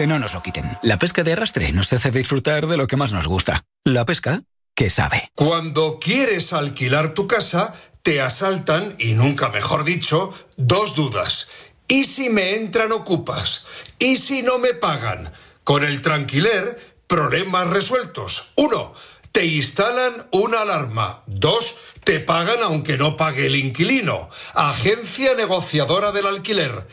que no nos lo quiten. La pesca de arrastre nos hace disfrutar de lo que más nos gusta. La pesca que sabe. Cuando quieres alquilar tu casa, te asaltan, y nunca mejor dicho, dos dudas. ¿Y si me entran ocupas? ¿Y si no me pagan? Con el Tranquiler, problemas resueltos. 1. Te instalan una alarma. 2. Te pagan aunque no pague el inquilino. Agencia negociadora del alquiler.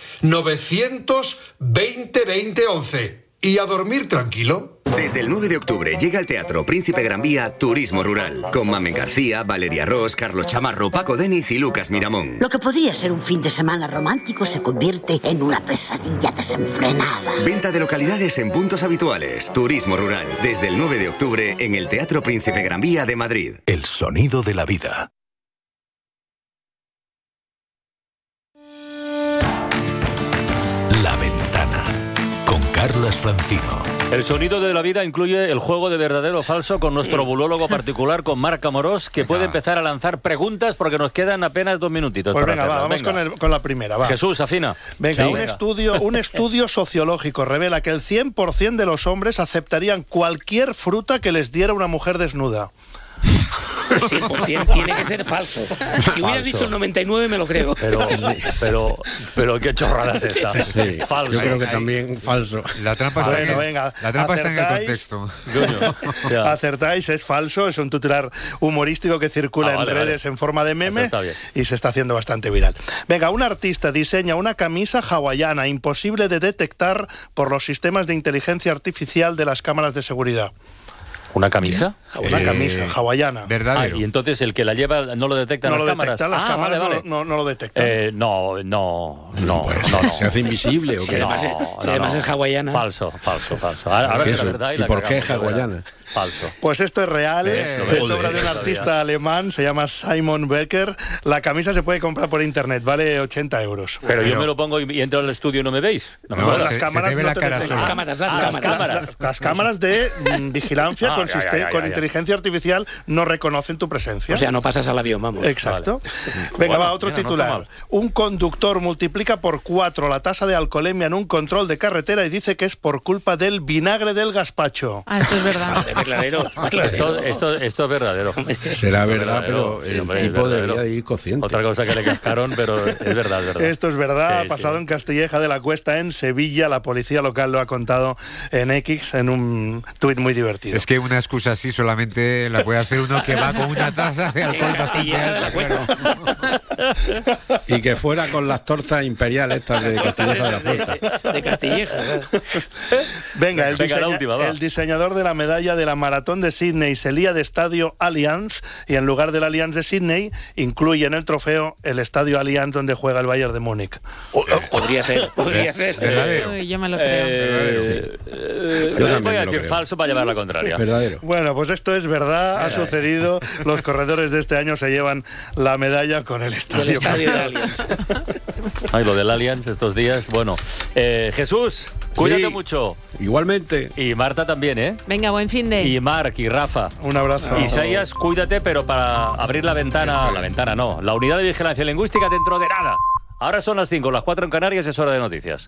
920-2011. Y a dormir tranquilo. Desde el 9 de octubre llega al Teatro Príncipe Gran Vía Turismo Rural, con Mamen García, Valeria Ross, Carlos Chamarro, Paco Denis y Lucas Miramón. Lo que podría ser un fin de semana romántico se convierte en una pesadilla desenfrenada. Venta de localidades en puntos habituales. Turismo Rural, desde el 9 de octubre en el Teatro Príncipe Gran Vía de Madrid. El sonido de la vida. La Ventana, con Carlas Francino. El sonido de la vida incluye el juego de verdadero o falso con nuestro bulólogo particular, con Marc Amorós, que puede empezar a lanzar preguntas porque nos quedan apenas 2 minutitos. Pues para venga, hacerlas. vamos con la primera. Va. Jesús, afina. Venga, Sí. un estudio sociológico revela que el 100% de los hombres aceptarían cualquier fruta que les diera una mujer desnuda. 100% tiene que ser falso. Si hubieras dicho el 99 me lo creo. Pero qué chorrada es esta. Sí, Falso. yo creo que también falso. La trampa está en el contexto. Acertáis, es falso, es un titular humorístico que circula en redes en forma de meme y se está haciendo bastante viral. Venga, un artista diseña una camisa hawaiana imposible de detectar por los sistemas de inteligencia artificial de las cámaras de seguridad. ¿Una camisa? Una camisa hawaiana. Verdadero. Y entonces el que la lleva no lo detectan no las lo cámaras. detectan, las cámaras vale. No lo detectan. No. ¿Se hace invisible o qué? Además es hawaiana. Falso. A ver si es verdad. ¿Y por qué es hawaiana? Falso. Pues esto es real, es obra de un artista alemán, se llama Simon Becker. La camisa se puede comprar por internet, vale 80 euros. Pero yo me lo pongo y entro al estudio y no me veis. Las cámaras no te detectan. Las cámaras de vigilancia con inteligencia artificial no reconocen tu presencia. O sea, no pasas al avión, vamos. Exacto. Venga, va, otro titular. Un conductor multiplica por 4 la tasa de alcoholemia en un control de carretera y dice que es por culpa del vinagre del gazpacho. Esto es verdad. Esto es verdadero. Será verdad, pero el tipo debería ir consciente. Otra cosa que le cascaron, pero es verdad. Esto es verdad, Sí, ha pasado en Castilleja de la Cuesta, en Sevilla. La policía local lo ha contado en X, en un tuit muy divertido. Es que una excusa así solamente la puede hacer uno que va con una taza de alcohol bastante alta. Y que fuera con las tortas imperiales estas de Castilleja de la Fuerza. De Castilleja. Venga, el diseñador de la medalla de la maratón de Sydney se lía de estadio Allianz y en lugar del Allianz de Sydney incluye en el trofeo el estadio Allianz donde juega el Bayern de Múnich. Podría ser. Yo me lo creo. Yo voy a decir falso para llevar la contraria. Verdadero. Bueno, pues esto es verdad, ha sucedido. Los corredores de este año se llevan la medalla con el estadio de Allianz. Ay, lo del Allianz estos días. Bueno, Jesús, cuídate mucho. Igualmente. Y Marta también, ¿eh? Venga, buen fin de... Y Marc y Rafa. Un abrazo. Isaías, cuídate, pero para abrir la ventana... La ventana no, la unidad de vigilancia lingüística dentro de nada. Ahora son las 5, las 4 en Canarias, es hora de noticias.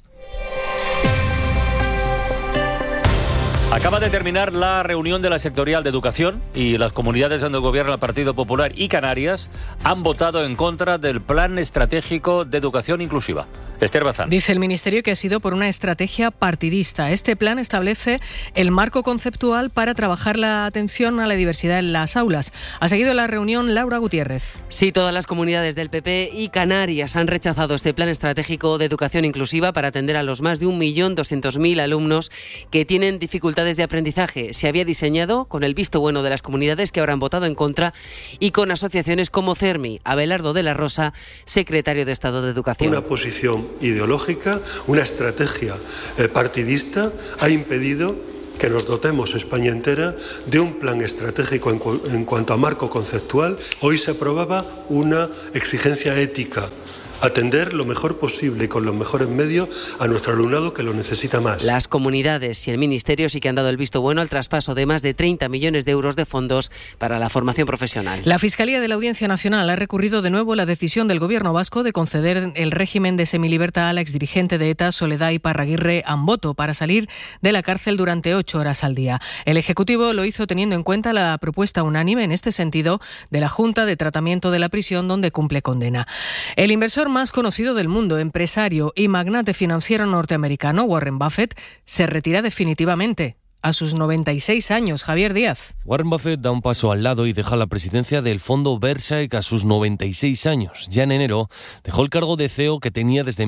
Acaba de terminar la reunión de la sectorial de educación y las comunidades donde gobierna el Partido Popular y Canarias han votado en contra del Plan Estratégico de Educación Inclusiva. Esther Bazán. Dice el Ministerio que ha sido por una estrategia partidista. Este plan establece el marco conceptual para trabajar la atención a la diversidad en las aulas. Ha seguido la reunión Laura Gutiérrez. Sí, todas las comunidades del PP y Canarias han rechazado este Plan Estratégico de Educación Inclusiva para atender a los más de 1.200.000 alumnos que tienen dificultades de aprendizaje. Se había diseñado con el visto bueno de las comunidades que ahora han votado en contra y con asociaciones como CERMI. Abelardo de la Rosa, secretario de Estado de Educación. Una posición ideológica, una estrategia partidista ha impedido que nos dotemos España entera de un plan estratégico en cuanto a marco conceptual. Hoy se aprobaba una exigencia ética atender lo mejor posible y con los mejores medios a nuestro alumnado que lo necesita más. Las comunidades y el Ministerio sí que han dado el visto bueno al traspaso de más de 30 millones de euros de fondos para la formación profesional. La Fiscalía de la Audiencia Nacional ha recurrido de nuevo la decisión del Gobierno vasco de conceder el régimen de semilibertad a la exdirigente de ETA, Soledad Iparraguirre Amboto, para salir de la cárcel durante 8 horas al día. El Ejecutivo lo hizo teniendo en cuenta la propuesta unánime en este sentido de la Junta de Tratamiento de la Prisión, donde cumple condena. El inversor más conocido del mundo, empresario y magnate financiero norteamericano, Warren Buffett, se retira definitivamente a sus 96 años. Javier Díaz. Warren Buffett da un paso al lado y deja la presidencia del fondo Berkshire a sus 96 años. Ya en enero dejó el cargo de CEO que tenía desde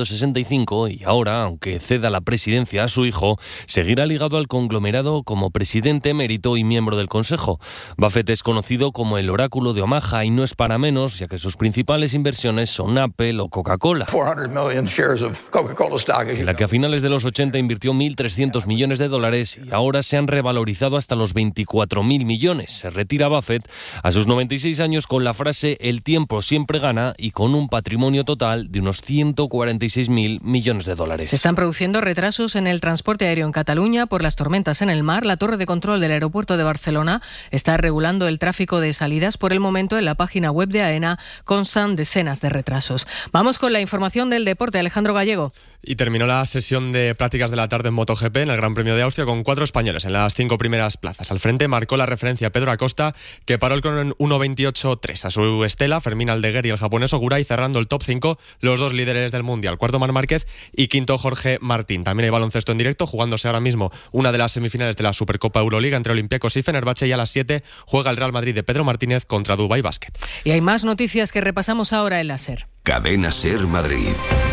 1965 y ahora, aunque ceda la presidencia a su hijo, seguirá ligado al conglomerado como presidente emérito y miembro del consejo. Buffett es conocido como el oráculo de Omaha y no es para menos, ya que sus principales inversiones son Apple o Coca-Cola, 400 million shares of Coca-Cola stock, en la que a finales de los 80 invirtió $1.300 millones y ahora se han revalorizado hasta los 24.000 millones. Se retira Buffett a sus 96 años con la frase "el tiempo siempre gana" y con un patrimonio total de unos 146.000 millones de dólares. Se están produciendo retrasos en el transporte aéreo en Cataluña por las tormentas en el mar. La torre de control del aeropuerto de Barcelona está regulando el tráfico de salidas. Por el momento, en la página web de AENA constan decenas de retrasos. Vamos con la información del deporte. Alejandro Gallego. Y terminó la sesión de prácticas de la tarde en MotoGP en el Gran Premio de Austria con 4 españoles en las 5 primeras plazas. Al frente marcó la referencia Pedro Acosta, que paró el crono en 1.28.3. A su estela, Fermín Aldeguer y el japonés Ogura, y cerrando el top 5, los 2 líderes del Mundial, cuarto Marc Márquez y quinto Jorge Martín. También hay baloncesto en directo, jugándose ahora mismo una de las semifinales de la Supercopa Euroliga entre Olympiacos y Fenerbahce, y a las 7 juega el Real Madrid de Pedro Martínez contra Dubai Basket. Y hay más noticias que repasamos ahora en la SER. Cadena SER Madrid.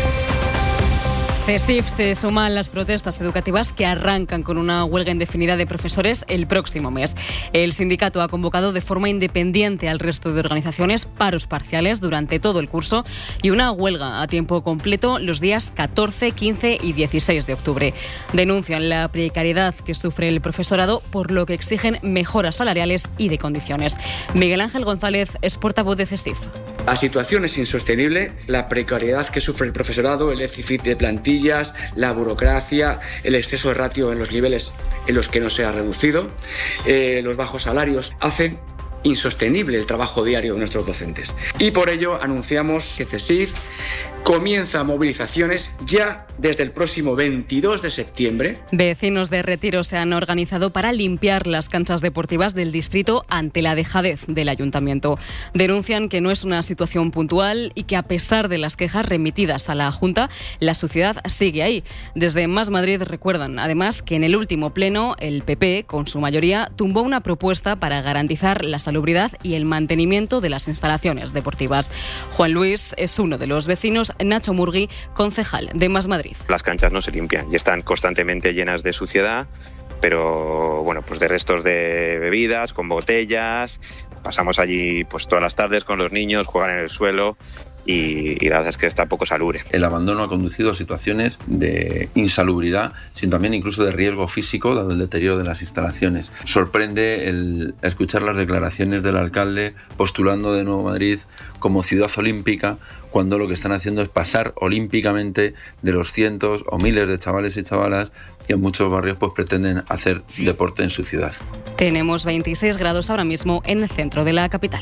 CESIF se suma a las protestas educativas que arrancan con una huelga indefinida de profesores el próximo mes. El sindicato ha convocado de forma independiente al resto de organizaciones paros parciales durante todo el curso y una huelga a tiempo completo los días 14, 15 y 16 de octubre. Denuncian la precariedad que sufre el profesorado, por lo que exigen mejoras salariales y de condiciones. Miguel Ángel González es portavoz de CESIF. La situación es insostenible, la precariedad que sufre el profesorado, el déficit de plantillas, la burocracia, el exceso de ratio en los niveles en los que no se ha reducido, los bajos salarios hacen insostenible el trabajo diario de nuestros docentes. Y por ello anunciamos que CESIF comienza movilizaciones ya desde el próximo 22 de septiembre. Vecinos de Retiro se han organizado para limpiar las canchas deportivas del distrito ante la dejadez del ayuntamiento. Denuncian que no es una situación puntual y que, a pesar de las quejas remitidas a la Junta, la sociedad sigue ahí. Desde Más Madrid recuerdan además que en el último pleno el PP, con su mayoría, tumbó una propuesta para garantizar la salubridad y el mantenimiento de las instalaciones deportivas. Juan Luis es uno de los vecinos. Nacho Murgui, concejal de Más Madrid. Las canchas no se limpian y están constantemente llenas de suciedad, pero bueno, pues de restos de bebidas, con botellas. Pasamos allí pues todas las tardes con los niños, juegan en el suelo. Y la verdad es que está poco salubre. El abandono ha conducido a situaciones de insalubridad, sino también incluso de riesgo físico, dado el deterioro de las instalaciones. Sorprende el escuchar las declaraciones del alcalde postulando de nuevo Madrid como ciudad olímpica, cuando lo que están haciendo es pasar olímpicamente de los cientos o miles de chavales y chavalas que en muchos barrios pues pretenden hacer deporte en su ciudad. Tenemos 26 grados ahora mismo en el centro de la capital.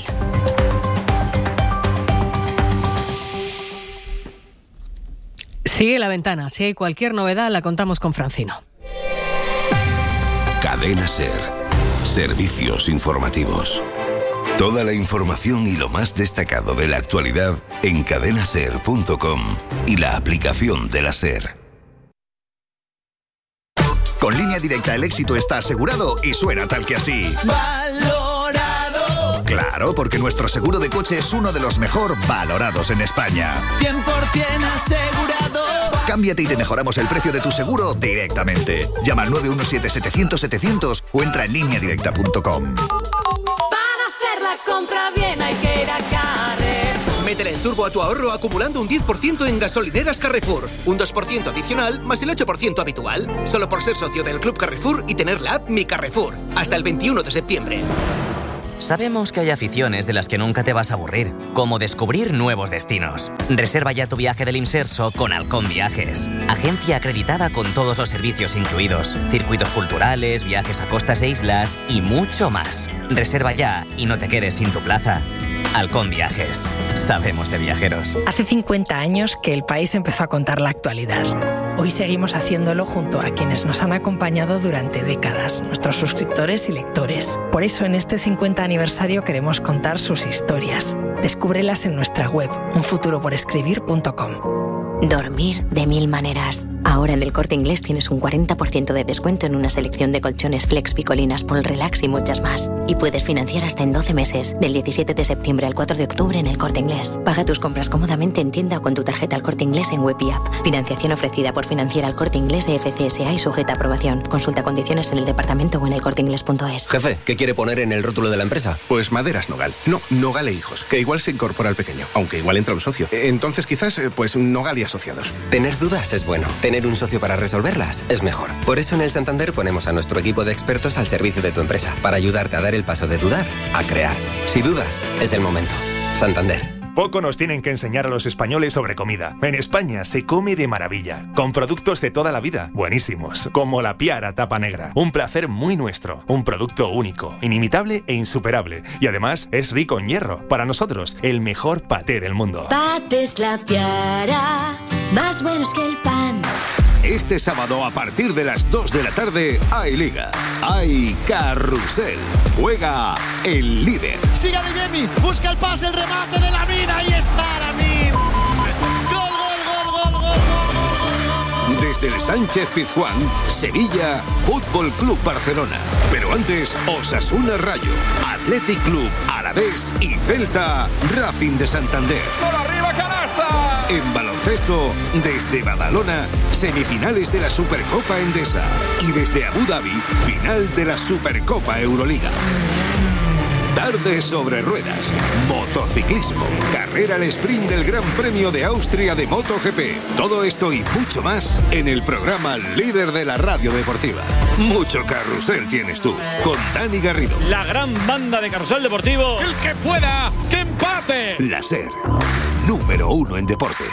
Sigue La Ventana. Si hay cualquier novedad, la contamos con Francino. Cadena SER. Servicios informativos. Toda la información y lo más destacado de la actualidad en cadenaser.com y la aplicación de la SER. Con Línea Directa el éxito está asegurado y suena tal que así. ¡Valorado! Claro, porque nuestro seguro de coche es uno de los mejor valorados en España. 100% asegurado. Cámbiate y te mejoramos el precio de tu seguro directamente. Llama al 917-700-700 o entra en lineadirecta.com. Para hacer la compra bien hay que ir a Carrefour. Métele el turbo a tu ahorro acumulando un 10% en gasolineras Carrefour. Un 2% adicional más el 8% habitual. Solo por ser socio del Club Carrefour y tener la app Mi Carrefour. Hasta el 21 de septiembre. Sabemos que hay aficiones de las que nunca te vas a aburrir, como descubrir nuevos destinos. Reserva ya tu viaje del Imserso con Halcón Viajes. Agencia acreditada con todos los servicios incluidos. Circuitos culturales, viajes a costas e islas y mucho más. Reserva ya y no te quedes sin tu plaza. Halcón Viajes. Sabemos de viajeros. Hace 50 años que el país empezó a contar la actualidad. Hoy seguimos haciéndolo junto a quienes nos han acompañado durante décadas, nuestros suscriptores y lectores. Por eso en este 50 aniversario queremos contar sus historias. Descúbrelas en nuestra web, unfuturoporescribir.com. Dormir de 1000 maneras. Ahora en El Corte Inglés tienes un 40% de descuento en una selección de colchones Flex, Picolinas, Polrelax y muchas más. Y puedes financiar hasta en 12 meses, del 17 de septiembre al 4 de octubre en El Corte Inglés. Paga tus compras cómodamente en tienda o con tu tarjeta El Corte Inglés en web y app. Financiación ofrecida por Financiera El Corte Inglés FCSA y sujeta a aprobación. Consulta condiciones en el departamento o en elcorteinglés.es. Jefe, ¿qué quiere poner en el rótulo de la empresa? Pues Maderas Nogal. No, Nogal e Hijos, que igual se incorpora al pequeño, aunque igual entra un socio. Entonces quizás, pues Nogal y Asociados. Tener dudas es bueno. Tener un socio para resolverlas es mejor. Por eso en el Santander ponemos a nuestro equipo de expertos al servicio de tu empresa, para ayudarte a dar el paso de dudar a crear. Si dudas, es el momento. Santander. Poco nos tienen que enseñar a los españoles sobre comida. En España se come de maravilla, con productos de toda la vida, buenísimos, como la Piara Tapa Negra. Un placer muy nuestro, un producto único, inimitable e insuperable. Y además es rico en hierro. Para nosotros, el mejor paté del mundo. Patés La Piara, más buenos que el pan. Este sábado a partir de las 2 de la tarde hay Liga, hay Carrusel, juega el líder. Sigue de Jemi, busca el pase, el remate de Lamine, ahí está Lamine. Gol, gol, gol, gol, gol, gol, gol. Desde el Sánchez Pizjuán, Sevilla, Fútbol Club Barcelona. Pero antes, Osasuna Rayo, Athletic Club Alavés y Celta Racing de Santander. ¡Solo arriba, canasta! En baloncesto, desde Badalona, semifinales de la Supercopa Endesa. Y desde Abu Dhabi, final de la Supercopa Euroliga. Tarde sobre ruedas, motociclismo, carrera al sprint del Gran Premio de Austria de MotoGP. Todo esto y mucho más en el programa líder de la radio deportiva. Mucho carrusel tienes tú, con Dani Garrido. La gran banda de carrusel deportivo. ¡El que pueda, que empate! La SER, número 1 en deporte.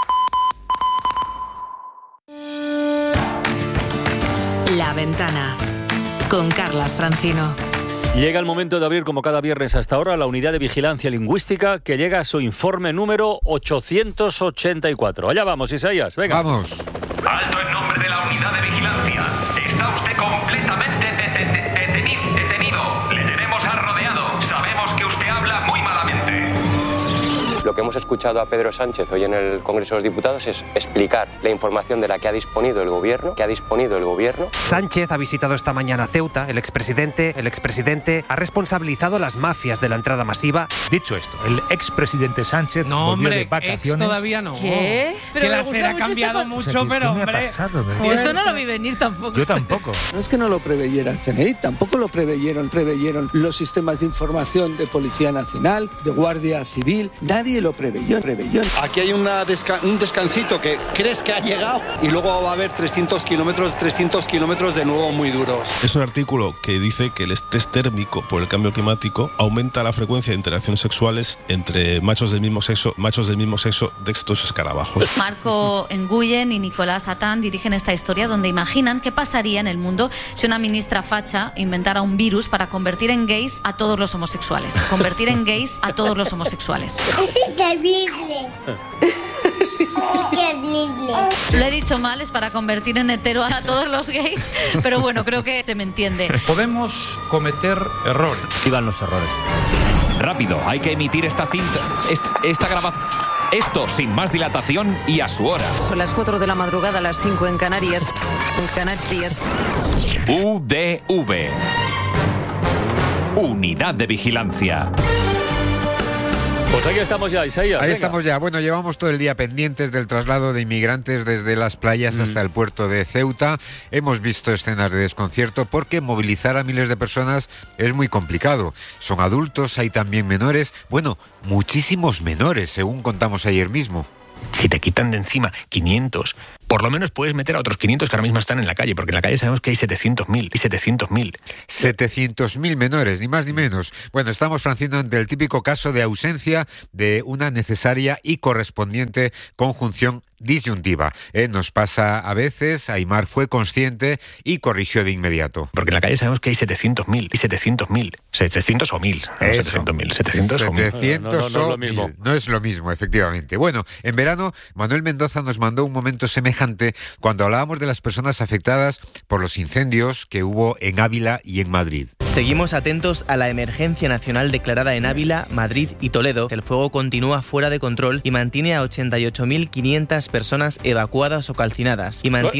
La Ventana, con Carlas Francino. Llega el momento de abrir, como cada viernes hasta ahora, la unidad de vigilancia lingüística, que llega a su informe número 884. Allá vamos, Isaías, venga. Vamos. Alto en nombre de la unidad de vigilancia. Está usted completamente detenido. Le tenemos rodeado. Sabemos que usted habla muy malamente. Lo que hemos escuchado a Pedro Sánchez hoy en el Congreso de los Diputados es explicar la información de la que ha disponido el gobierno, Sánchez ha visitado esta mañana Ceuta. El expresidente ha responsabilizado a las mafias de la entrada masiva. Dicho esto, el expresidente Sánchez volvió de vacaciones. Todavía no. ¿Qué? Que la SER ha cambiado mucho, pero hombre. Esto no lo vi venir tampoco. Yo tampoco. No es que no lo preveyera el CNI, tampoco lo preveyeron los sistemas de información de Policía Nacional, de Guardia Civil. Nadie lo preveyó. Aquí hay un descansito que crees que ha llegado y luego va a haber 300 kilómetros de nuevo muy duros. Es un artículo que dice que el estrés térmico por el cambio climático aumenta la frecuencia de interacciones sexuales entre machos del mismo sexo de estos escarabajos. Marco Nguyen y Nicolás Atán dirigen esta historia donde imaginan qué pasaría en el mundo si una ministra facha inventara un virus para convertir en gays a todos los homosexuales. Increíble. Lo he dicho mal, es para convertir en hetero a todos los gays, pero bueno, creo que se me entiende. Podemos cometer errores. Y van los errores. Rápido, hay que emitir esta cinta, esta grabación. Esto sin más dilatación y a su hora. Son las 4 de la madrugada, las 5 en Canarias. UDV. Unidad de Vigilancia. Pues ahí estamos ya, Isaías. Ahí estamos ya. Bueno, llevamos todo el día pendientes del traslado de inmigrantes desde las playas hasta el puerto de Ceuta. Hemos visto escenas de desconcierto porque movilizar a miles de personas es muy complicado. Son adultos, hay también menores. Bueno, muchísimos menores, según contamos ayer mismo. Si te quitan de encima 500, por lo menos puedes meter a otros 500 que ahora mismo están en la calle, porque en la calle sabemos que hay 700.000 y 700.000. 700.000 menores, ni más ni menos. Bueno, estamos, Francino, ante el típico caso de ausencia de una necesaria y correspondiente conjunción disyuntiva. Nos pasa a veces, Aimar fue consciente y corrigió de inmediato. Porque en la calle sabemos que hay 700.000 y 700.000. 700 o 1.000. No, 700.000. 700 o 1.000. 700 o 1.000. No es lo mismo, efectivamente. Bueno, en verano, Manuel Mendoza nos mandó un momento semejante cuando hablábamos de las personas afectadas por los incendios que hubo en Ávila y en Madrid. Seguimos atentos a la emergencia nacional declarada en Ávila, Madrid y Toledo. El fuego continúa fuera de control y mantiene a 88.500 personas evacuadas o calcinadas.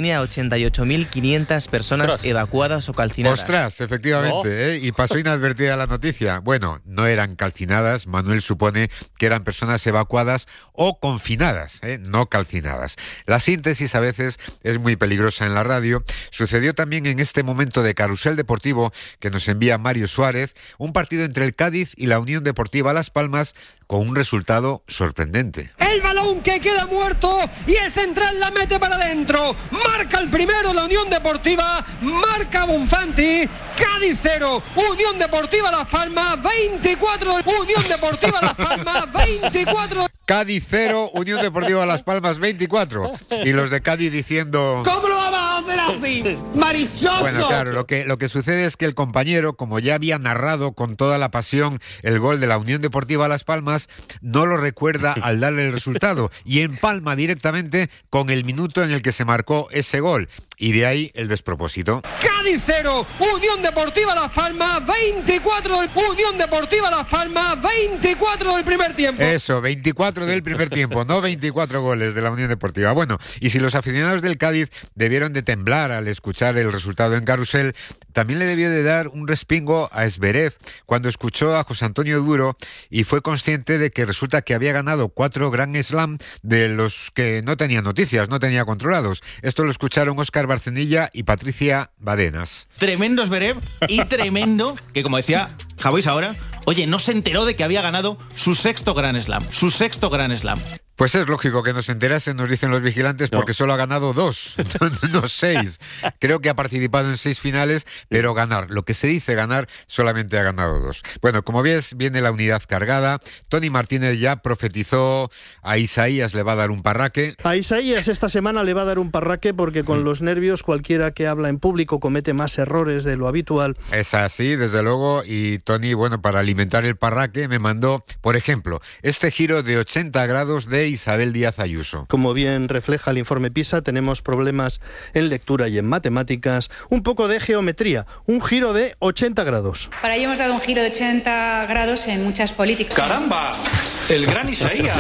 Ostras, efectivamente, y pasó inadvertida la noticia. Bueno, no eran calcinadas, Manuel supone que eran personas evacuadas o confinadas, no calcinadas. La síntesis a veces es muy peligrosa en la radio. Sucedió también en este momento de carrusel deportivo que nos envía Mario Suárez, un partido entre el Cádiz y la Unión Deportiva Las Palmas con un resultado sorprendente. El balón que queda muerto y el central la mete para adentro. Marca el primero la Unión Deportiva, marca Bonfanti. Cádiz 0, Unión Deportiva Las Palmas 24. Unión Deportiva Las Palmas 24. Cádiz 0, Unión Deportiva Las Palmas 24. Y los de Cádiz diciendo... ¿Cómo lo vamos a hacer así? ¡Marichocho! Bueno, claro, lo que sucede es que el compañero, como ya había narrado con toda la pasión el gol de la Unión Deportiva Las Palmas, no lo recuerda al darle el resultado y empalma directamente con el minuto en el que se marcó ese gol. Y de ahí el despropósito. Cádiz 0, Unión Deportiva Las Palmas 24. Unión Deportiva Las Palmas 24 del primer tiempo. Eso, 24 del primer tiempo, no 24 goles de la Unión Deportiva. Bueno, y si los aficionados del Cádiz debieron de temblar al escuchar el resultado en carrusel, también le debió de dar un respingo a Zverev cuando escuchó a José Antonio Duro y fue consciente de que resulta que había ganado 4 Grand Slam de los que no tenía noticias, no tenía controlados. Esto lo escucharon Óscar Barcenilla y Patricia Badenas. Tremendo Zverev y tremendo que, como decía Javois ahora, oye, no se enteró de que había ganado su 6º Grand Slam. Su 6º Grand Slam. Pues es lógico que no se enterase, nos dicen los vigilantes, porque solo ha ganado 2, no 6. Creo que ha participado en 6 finales, pero ganar, lo que se dice ganar, solamente ha ganado 2. Bueno, como ves, viene la unidad cargada. Tony Martínez ya profetizó, a Isaías le va a dar un parraque. A Isaías esta semana le va a dar un parraque porque con los nervios cualquiera que habla en público comete más errores de lo habitual. Es así, desde luego, y Tony, bueno, para alimentar el parraque me mandó, por ejemplo, este giro de 80 grados de Isabel Díaz Ayuso. Como bien refleja el informe PISA, tenemos problemas en lectura y en matemáticas, un poco de geometría, un giro de 80 grados. Para ello hemos dado un giro de 80 grados en muchas políticas. ¡Caramba! ¡El gran Isaías!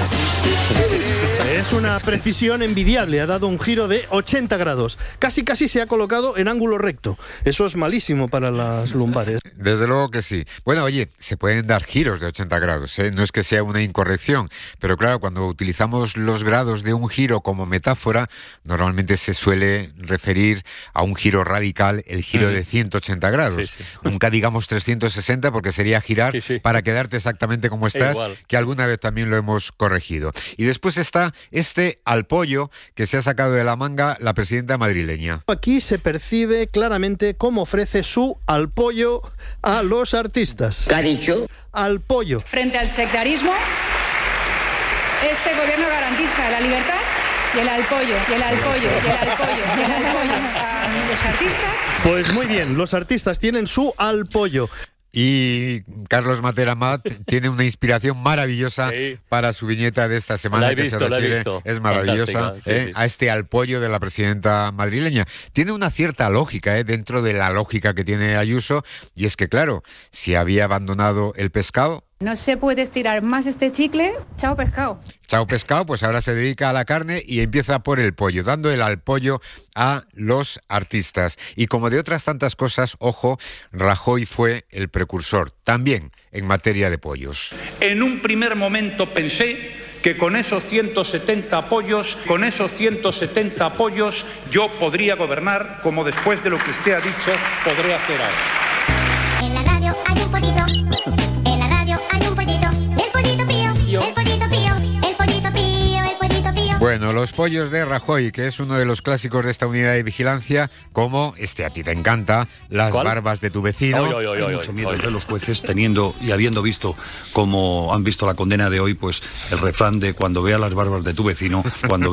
Es una precisión envidiable, ha dado un giro de 80 grados. Casi se ha colocado en ángulo recto. Eso es malísimo para las lumbares. Desde luego que sí. Bueno, oye, se pueden dar giros de 80 grados, ¿eh? No es que sea una incorrección, pero claro, cuando utilizamos los grados de un giro como metáfora, normalmente se suele referir a un giro radical, el giro de 180 grados. Sí, sí. Nunca digamos 360 porque sería girar para quedarte exactamente como estás, que alguna vez también lo hemos corregido. Y después está este al pollo que se ha sacado de la manga la presidenta madrileña. Aquí se percibe claramente cómo ofrece su al pollo a los artistas. ¿Qué ha dicho? Al pollo. Frente al sectarismo, este gobierno garantiza la libertad y el al pollo, y el al pollo, y el al pollo, y el al pollo a los artistas. Pues muy bien, los artistas tienen su al pollo. Y Carlos Matera Amat tiene una inspiración maravillosa para su viñeta de esta semana. La he visto. Es maravillosa, a este al pollo de la presidenta madrileña. Tiene una cierta lógica dentro de la lógica que tiene Ayuso, y es que claro, si había abandonado el pescado, no se puede estirar más este chicle. Chao pescado. Chao pescado, pues ahora se dedica a la carne y empieza por el pollo, dando el al pollo a los artistas. Y como de otras tantas cosas, ojo, Rajoy fue el precursor también en materia de pollos. En un primer momento pensé que con esos 170 apoyos yo podría gobernar, como después de lo que usted ha dicho, podré hacer ahora. En la radio hay un pollito. En la radio hay un pollito. Y el pollito pío. El pollito pío. El pollito pío. El pollito pío. Bueno, los pollos de Rajoy, que es uno de los clásicos de esta unidad de vigilancia, como, a ti te encanta, las barbas de tu vecino. Hay mucho miedo entre los jueces, teniendo y habiendo visto, como han visto la condena de hoy, pues el refrán de cuando vea las barbas de tu vecino,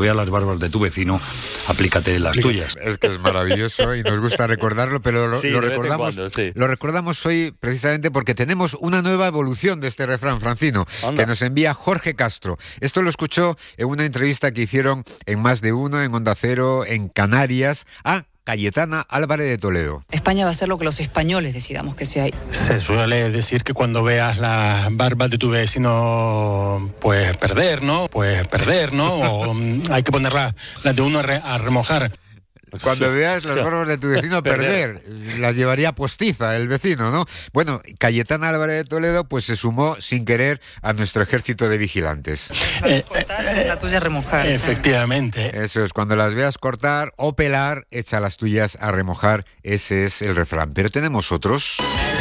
aplícate las tuyas. Es que es maravilloso y nos gusta recordarlo, pero lo recordamos hoy precisamente porque tenemos una nueva evolución de este refrán, Francino, que nos envía Jorge Castro. Esto lo escuchó en una entrevista que hicieron en Más de Uno, en Onda Cero, en Canarias, a Cayetana Álvarez de Toledo. España va a ser lo que los españoles decidamos que sea. Se suele decir que cuando veas las barbas de tu vecino, puedes perder, ¿no? O hay que poner las de uno a remojar. Cuando veas las barbas de tu vecino perder, las llevaría postiza el vecino, ¿no? Bueno, Cayetana Álvarez de Toledo pues se sumó sin querer a nuestro ejército de vigilantes. La tuya remojar. Efectivamente. Eso es, cuando las veas cortar o pelar, echa las tuyas a remojar, ese es el refrán. Pero tenemos otros.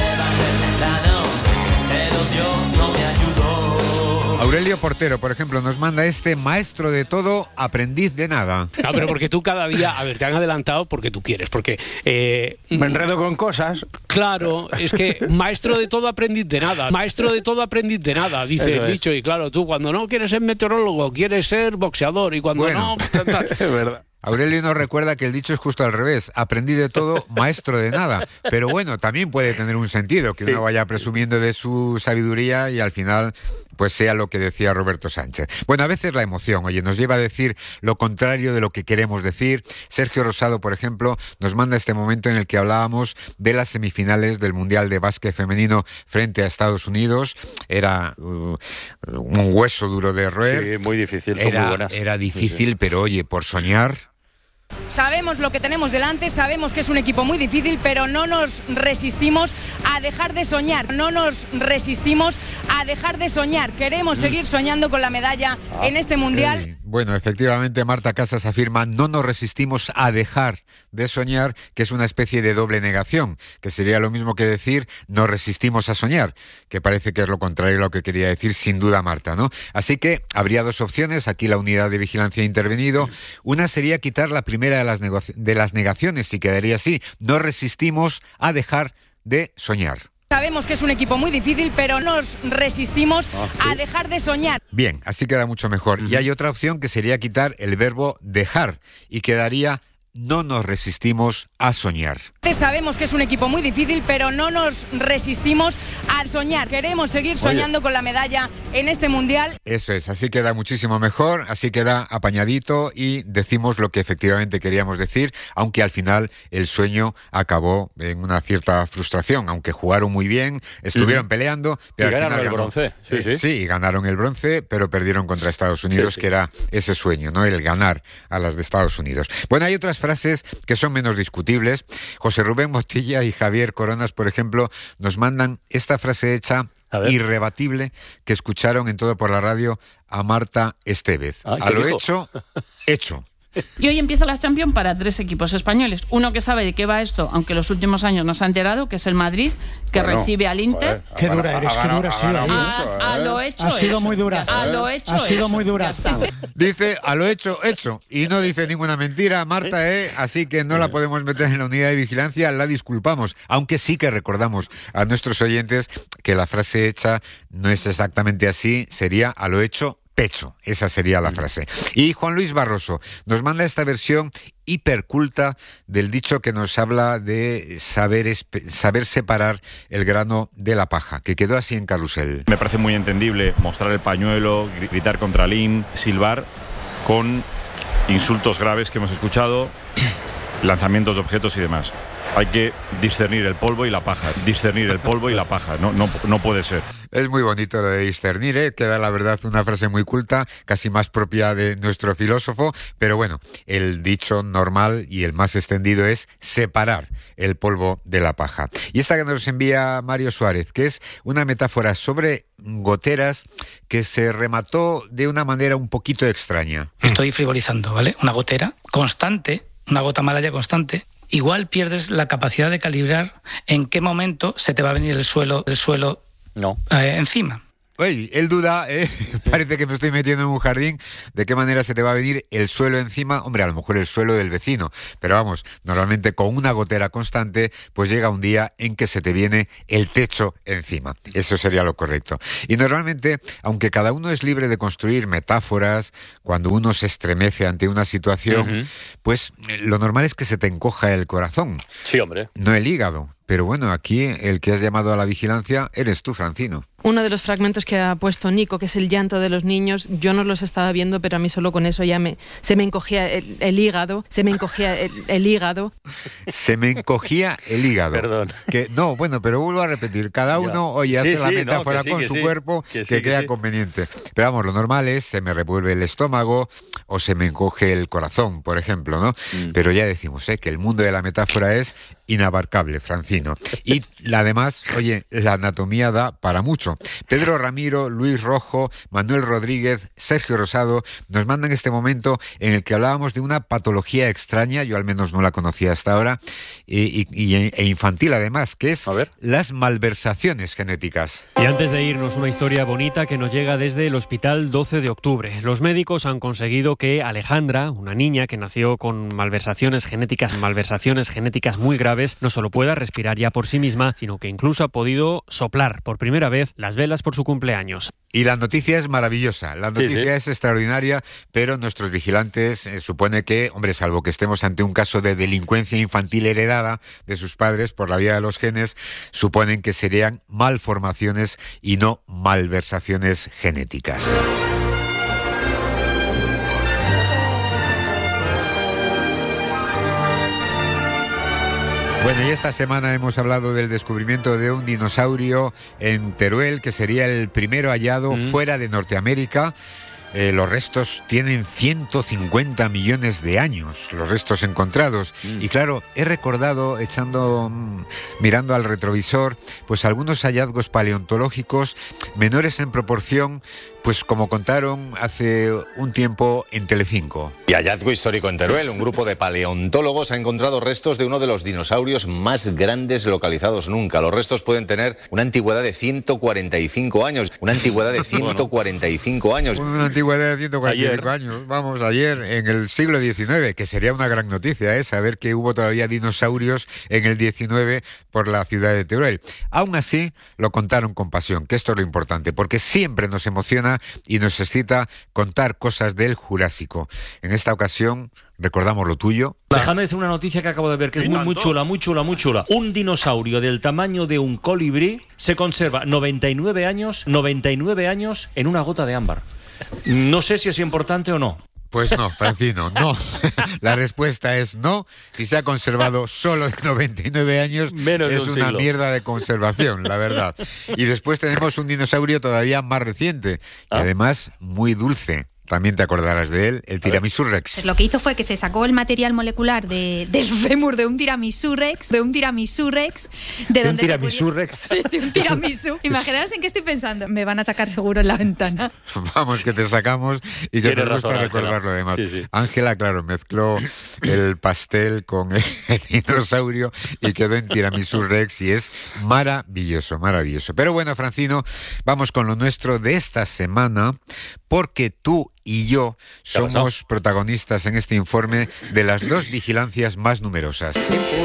Aurelio Portero, por ejemplo, nos manda maestro de todo, aprendiz de nada. No, pero porque tú cada día, te han adelantado porque tú quieres, porque... me enredo con cosas. Claro, es que maestro de todo, aprendiz de nada. Maestro de todo, aprendiz de nada, dice el dicho. Y claro, tú cuando no quieres ser meteorólogo, quieres ser boxeador, y cuando no... Es verdad. Aurelio nos recuerda que el dicho es justo al revés, aprendí de todo, maestro de nada. Pero bueno, también puede tener un sentido, que uno vaya presumiendo de su sabiduría y al final pues sea lo que decía Roberto Sánchez. Bueno, a veces la emoción, nos lleva a decir lo contrario de lo que queremos decir. Sergio Rosado, por ejemplo, nos manda este momento en el que hablábamos de las semifinales del Mundial de Básquet Femenino frente a Estados Unidos. Era un hueso duro de roer. Sí, muy difícil, son muy buenas. Era difícil, pero oye, por soñar... Sabemos lo que tenemos delante, sabemos que es un equipo muy difícil, pero no nos resistimos a dejar de soñar. Queremos seguir soñando con la medalla en este Mundial. Bueno, efectivamente, Marta Casas afirma, no nos resistimos a dejar de soñar, que es una especie de doble negación, que sería lo mismo que decir, nos resistimos a soñar, que parece que es lo contrario a lo que quería decir sin duda Marta, ¿no? Así que habría dos opciones, aquí la unidad de vigilancia ha intervenido. Una sería quitar la primera de las negaciones y quedaría así, no resistimos a dejar de soñar. Sabemos que es un equipo muy difícil, pero nos resistimos a dejar de soñar. Bien, así queda mucho mejor. Y hay otra opción que sería quitar el verbo dejar y quedaría no nos resistimos a soñar. Sabemos que es un equipo muy difícil, pero no nos resistimos a soñar. Queremos seguir soñando con la medalla en este Mundial. Eso es, así queda muchísimo mejor, así queda apañadito y decimos lo que efectivamente queríamos decir, aunque al final el sueño acabó en una cierta frustración, aunque jugaron muy bien, estuvieron peleando, pero y ganaron el bronce. Sí, ganaron el bronce, pero perdieron contra Estados Unidos, que era ese sueño, ¿no? El ganar a las de Estados Unidos. Bueno, hay otras frases que son menos discutibles. José Rubén Motilla y Javier Coronas, por ejemplo, nos mandan esta frase hecha irrebatible que escucharon en Todo por la Radio a Marta Estevez. A lo hecho, hecho. Y hoy empieza la Champions para 3 equipos españoles. Uno que sabe de qué va esto, aunque los últimos años no se ha enterado, que es el Madrid, que recibe al Inter. Qué dura eres, qué dura ha sido. A lo hecho. Ha sido muy dura. A lo hecho. Ha sido muy dura. Dice a lo hecho, hecho. Y no dice ninguna mentira, Marta, así que no la podemos meter en la unidad de vigilancia, la disculpamos. Aunque sí que recordamos a nuestros oyentes que la frase hecha no es exactamente así, sería a lo hecho, pecho, esa sería la frase. Y Juan Luis Barroso nos manda esta versión hiperculta del dicho que nos habla de saber separar el grano de la paja, que quedó así en carrusel. Me parece muy entendible mostrar el pañuelo, gritar contra Lim, silbar con insultos graves que hemos escuchado, lanzamientos de objetos y demás. Hay que discernir el polvo y la paja. No puede ser. Es muy bonito lo de discernir, queda la verdad una frase muy culta, casi más propia de nuestro filósofo, pero bueno, el dicho normal y el más extendido es separar el polvo de la paja. Y esta que nos envía Mario Suárez, que es una metáfora sobre goteras que se remató de una manera un poquito extraña. Estoy frivolizando, ¿vale? Una gotera constante, una gota malaya constante. Igual pierdes la capacidad de calibrar en qué momento se te va a venir el suelo encima. Oye, él duda, parece que me estoy metiendo en un jardín, ¿de qué manera se te va a venir el suelo encima? Hombre, a lo mejor el suelo del vecino, pero vamos, normalmente con una gotera constante, pues llega un día en que se te viene el techo encima. Eso sería lo correcto. Y normalmente, aunque cada uno es libre de construir metáforas, cuando uno se estremece ante una situación, pues lo normal es que se te encoja el corazón. Sí, hombre. No el hígado. Pero bueno, aquí el que has llamado a la vigilancia eres tú, Francino. Uno de los fragmentos que ha puesto Nico, que es el llanto de los niños, yo no los estaba viendo, pero a mí solo con eso ya se me encogía el hígado, se me encogía el hígado. Se me encogía el hígado. Perdón. No, bueno, pero vuelvo a repetir, cada uno, oye, hace la metáfora con su cuerpo que crea conveniente. Pero vamos, lo normal es, se me revuelve el estómago o se me encoge el corazón, por ejemplo, ¿no? Pero ya decimos, que el mundo de la metáfora es inabarcable, Francino. Y además, oye, la anatomía da para mucho. Pedro Ramiro, Luis Rojo, Manuel Rodríguez, Sergio Rosado nos mandan este momento en el que hablábamos de una patología extraña, yo al menos no la conocía hasta ahora, e infantil además, que es las malversaciones genéticas. Y antes de irnos, una historia bonita que nos llega desde el Hospital 12 de Octubre. Los médicos han conseguido que Alejandra, una niña que nació con malversaciones genéticas muy graves, no solo pueda respirar ya por sí misma, sino que incluso ha podido soplar por primera vez las velas por su cumpleaños. Y la noticia es maravillosa, la noticia es extraordinaria, pero nuestros vigilantes supone que, hombre, salvo que estemos ante un caso de delincuencia infantil heredada de sus padres por la vía de los genes, suponen que serían malformaciones y no malversaciones genéticas. Bueno, y esta semana hemos hablado del descubrimiento de un dinosaurio en Teruel, que sería el primero hallado fuera de Norteamérica. Los restos tienen 150 millones de años, los restos encontrados. Y claro, he recordado, mirando al retrovisor, pues algunos hallazgos paleontológicos menores en proporción, pues como contaron hace un tiempo en Telecinco. Y hallazgo histórico en Teruel. Un grupo de paleontólogos ha encontrado restos de uno de los dinosaurios más grandes localizados nunca. Los restos pueden tener una antigüedad de 145 años. Una antigüedad de 145 años. Una antigüedad de 145 años. Vamos, ayer, en el siglo XIX, que sería una gran noticia, saber que hubo todavía dinosaurios en el XIX por la ciudad de Teruel. Aún así, lo contaron con pasión, que esto es lo importante, porque siempre nos emociona y nos excita contar cosas del Jurásico. En esta ocasión recordamos lo tuyo. Déjame decir una noticia que acabo de ver, que es muy chula. Un dinosaurio del tamaño de un colibrí se conserva 99 años en una gota de ámbar. No sé si es importante o no. Pues no, Francino, no. La respuesta es no. Si se ha conservado solo 99 años, es una mierda de conservación, la verdad. Y después tenemos un dinosaurio todavía más reciente y además muy dulce. También te acordarás de él, el Tiramisú Rex. Lo que hizo fue que se sacó el material molecular del fémur de un Tiramisú Rex, de un Tiramisú Rex. ¿De un Tiramisú Rex? Sí, de un tiramisú. Imaginaos en qué estoy pensando. Me van a sacar seguro en la ventana. Vamos, que te sacamos y que nos gusta recordarlo además. Ángela, claro, mezcló el pastel con el dinosaurio y quedó en Tiramisú Rex y es maravilloso. Pero bueno, Francino, vamos con lo nuestro de esta semana, porque tú y yo somos protagonistas en este informe de las dos vigilancias más numerosas.